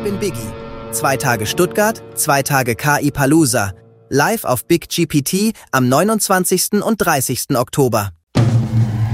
bin Biggie. 2 Tage Stuttgart, 2 Tage KI Palooza. Live auf Big GPT am 29. und 30. Oktober.